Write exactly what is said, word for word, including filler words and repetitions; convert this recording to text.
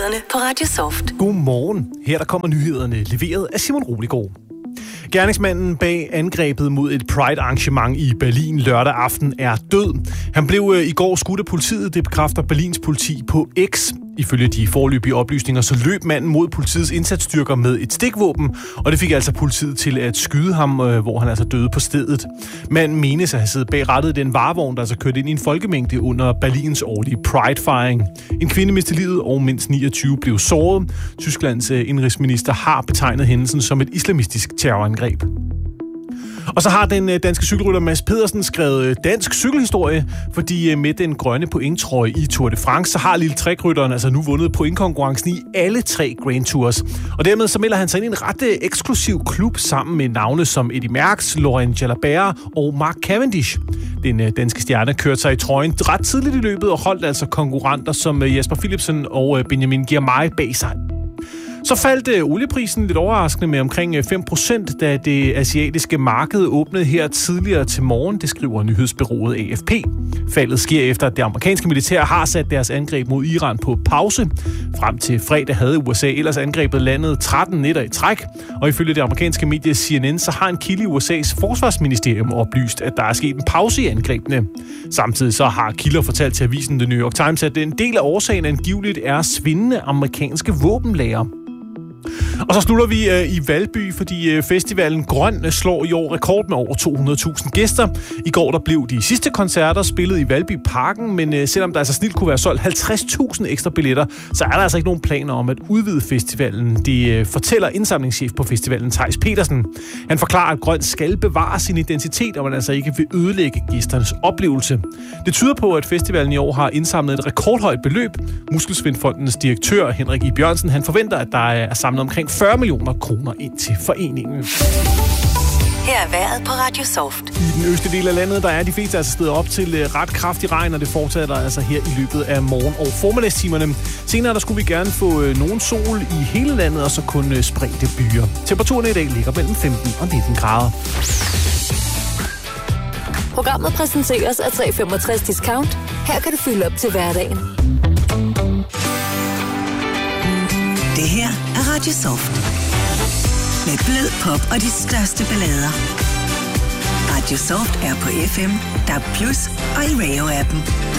På Radio Soft. Godmorgen. Her der kommer nyhederne, leveret af Simon Roligård. Gerningsmanden bag angrebet mod et Pride-arrangement i Berlin lørdag aften er død. Han blev i går skudt af politiet, det bekræfter Berlins politi på X. Ifølge de foreløbige oplysninger, så løb manden mod politiets indsatsstyrker med et stikvåben, og det fik altså politiet til at skyde ham, hvor han altså døde på stedet. Manden menes at have siddet bag rattet i den varevogn, der altså kørte ind i en folkemængde under Berlins årlige Pride-fejring. En kvinde mistede livet, og mindst niogtyve blev såret. Tysklands indrigsminister har betegnet hændelsen som et islamistisk terrorangreb. Og så har den danske cykelrytter Mads Pedersen skrevet dansk cykelhistorie, fordi med den grønne pointtrøje i Tour de France, så har lille trækrytteren altså nu vundet pointkonkurrencen i alle tre Grand Tours. Og dermed så melder han sig ind i en ret eksklusiv klub sammen med navne som Eddy Merckx, Laurent Jalabert og Mark Cavendish. Den danske stjerne kørte sig i trøjen ret tidligt i løbet og holdt altså konkurrenter som Jesper Philipsen og Benjamin Girmay bag sig. Så faldt olieprisen lidt overraskende med omkring fem procent, da det asiatiske marked åbnede her tidligere til morgen, det skriver nyhedsbureauet A F P. Faldet sker efter, at det amerikanske militær har sat deres angreb mod Iran på pause. Frem til fredag havde U S A ellers angrebet landet tretten nætter i træk, og ifølge det amerikanske medie C N N, så har en kilde i U S A's forsvarsministerium oplyst, at der er sket en pause i angrebene. Samtidig så har kilder fortalt til avisen The New York Times, at en del af årsagen angiveligt er svindende amerikanske våbenlager. Og så slutter vi øh, i Valby, fordi øh, festivalen Grøn slår i år rekord med over to hundrede tusind gæster. I går der blev de sidste koncerter spillet i Valby Parken, men øh, selvom der altså snilt kunne være solgt halvtreds tusind ekstra billetter, så er der altså ikke nogen planer om at udvide festivalen. Det øh, fortæller indsamlingschef på festivalen, Theis Petersen. Han forklarer, at Grøn skal bevare sin identitet, og man altså ikke vil ødelægge gæsternes oplevelse. Det tyder på, at festivalen i år har indsamlet et rekordhøjt beløb. Muskelsvindfondens direktør, Henrik I. Bjørnsen, han forventer, at der er samlet omkring fyrre millioner kroner ind til foreningen. Her er vejret på Radio Soft. I den østlige del af landet, der er de fleste altså stedet op til ret kraftig regn, og det fortsætter altså her i løbet af morgen- og formiddagstimerne. Senere der skulle vi gerne få nogen sol i hele landet, og så kun spredte byer. Temperaturen i dag ligger mellem femten og nitten grader. Programmet præsenteres af tre femogtres Discount. Her kan du fylde op til hverdagen. Det her er Radio Soft. Med blød pop og de største ballader. Radio Soft er på F M, D A B plus og i Radio-appen.